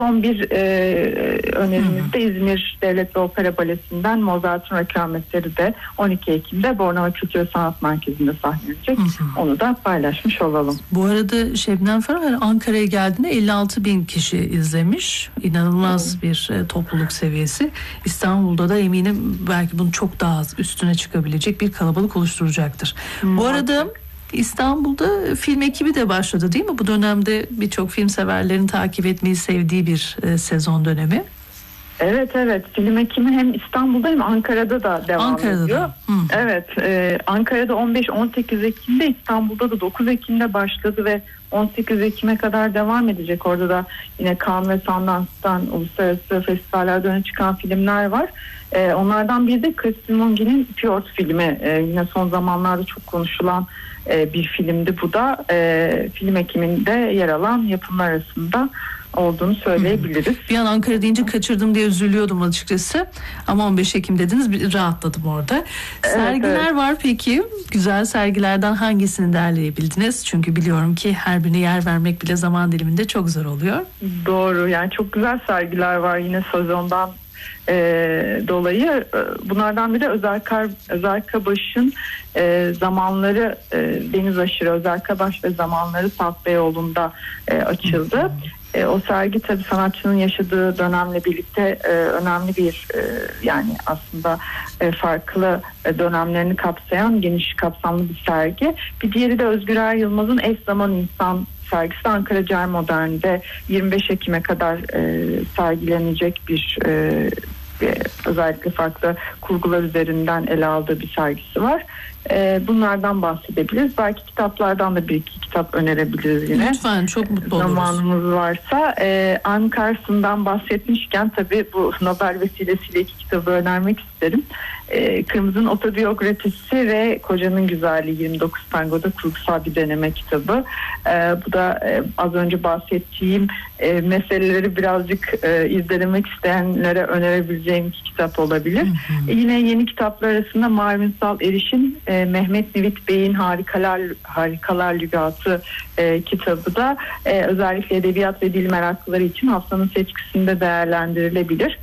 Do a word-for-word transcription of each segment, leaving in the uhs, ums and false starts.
Son bir e, önerimiz de İzmir Devlet ve Opera Balesi'nden Mozart'ın Reklam Eseri de on iki Ekim'de Bornova Kültür ve Sanat Merkezi'nde sahnelenecek. Onu da paylaşmış olalım. Bu arada Şebnem Ferah Ankara'ya geldiğinde elli altı bin kişi izlemiş. İnanılmaz hmm. bir e, topluluk seviyesi. İstanbul'da da eminim belki bunun çok daha az üstüne çıkabilecek bir kalabalık oluşturacaktır. Hmm. Bu arada İstanbul'da film ekibi de başladı değil mi? Bu dönemde birçok film severlerin takip etmeyi sevdiği bir e, sezon dönemi. Evet evet, film ekibi hem İstanbul'da hem Ankara'da da devam Ankara'da ediyor. Da. Evet, e, Ankara'da on beş on sekiz Ekim'de, İstanbul'da da dokuz Ekim'de başladı ve on sekiz Ekim'e kadar devam edecek. Orada da yine Cannes ve Sundance'dan uluslararası festivallerde öne çıkan filmler var. E, onlardan biri de Christine Mungi'nin Fjord filmi. E, yine son zamanlarda çok konuşulan e, bir filmdi bu da. E, film ekiminde yer alan yapımlar arasında olduğunu söyleyebiliriz. Bir an Ankara deyince kaçırdım diye üzülüyordum açıkçası. Ama on beş Ekim dediniz, bir rahatladım orada. Evet, sergiler evet. var peki. Güzel sergilerden hangisini derleyebildiniz? Çünkü biliyorum ki her birine yer vermek bile zaman diliminde çok zor oluyor. Doğru, yani çok güzel sergiler var yine sezondan e, dolayı. Bunlardan biri Özer, Kar, Özer Kabaş'ın e, zamanları e, Deniz Aşırı Özer Kabaş ve zamanları Saf Beyoğlu'nda e, açıldı. Hı hı. E, o sergi tabii sanatçının yaşadığı dönemle birlikte e, önemli bir e, yani aslında e, farklı e, dönemlerini kapsayan geniş kapsamlı bir sergi. Bir diğeri de Özgür Er Yılmaz'ın Eş Zaman İnsan sergisi Ankara Cer Modern'de yirmi beş Ekim'e kadar e, sergilenecek bir e, özellikle farklı kurgular üzerinden ele aldığı bir sergisi var. Ee, bunlardan bahsedebiliriz. Belki kitaplardan da bir iki kitap önerebiliriz yine. Lütfen, çok mutlu oluruz. Zamanımız varsa. Ee, Ankars'ından bahsetmişken tabii bu Nobel vesilesiyle iki kitabı önermek isterim. Ee, Kırmızı'nın otobiyografisi ve Kocanın Güzelliği yirmi dokuz Tango'da kurgusal bir deneme kitabı. Ee, bu da e, az önce bahsettiğim e, meseleleri birazcık e, irdelemek isteyenlere önerebileceğim iki kitap olabilir. Hı hı. E, yine yeni kitaplar arasında Mavi Ünsal Eriş'in e, Mehmet Nevit Bey'in Harikalar Harikalar Lügatı e, kitabı da e, özellikle edebiyat ve dil meraklıları için haftanın seçkisinde değerlendirilebilir.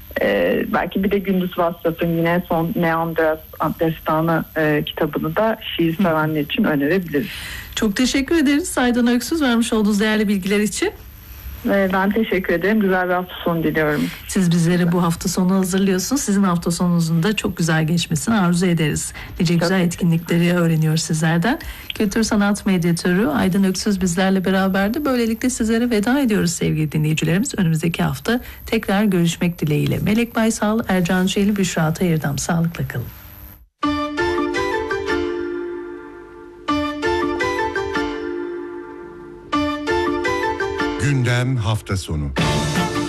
Ee, belki bir de Gündüz Vassaf'ın yine son Neandros Destanı e, kitabını da şiir sevenler için önerebiliriz. Çok teşekkür ederiz Aydan Öksüz vermiş olduğunuz değerli bilgiler için. Ee, ben teşekkür ederim. Güzel bir hafta sonu diliyorum. Siz bizlere bu hafta sonu hazırlıyorsunuz. Sizin hafta sonunuzun da çok güzel geçmesini arzu ederiz. Nice çok güzel etkinlikleri öğreniyoruz sizlerden. Kültür sanat medyatörü Aydan Öksüz bizlerle beraberdi. Böylelikle sizlere veda ediyoruz sevgili dinleyicilerimiz. Önümüzdeki hafta tekrar görüşmek dileğiyle. Melek Baysal, Ercan Çelik, Büşra Tayırdam. Sağlıkla kalın. Gündem hafta sonu.